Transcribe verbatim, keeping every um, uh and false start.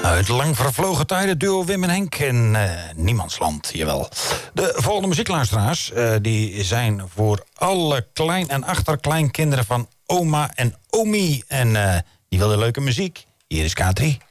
Uit lang vervlogen tijden, duo Wim en Henk in uh, Niemandsland, jawel. De volgende muziekluisteraars, uh, die zijn voor alle klein- en achterkleinkinderen van oma en omi. En uh, die willen leuke muziek. Hier is K drie.